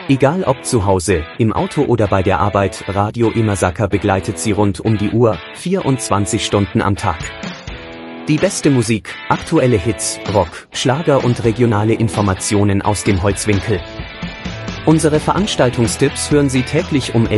Egal ob zu Hause, im Auto oder bei der Arbeit, Radio Imasaka begleitet Sie rund um die Uhr, 24 Stunden am Tag. Die beste Musik, aktuelle Hits, Rock, Schlager und regionale Informationen aus dem Holzwinkel. Unsere Veranstaltungstipps hören Sie täglich um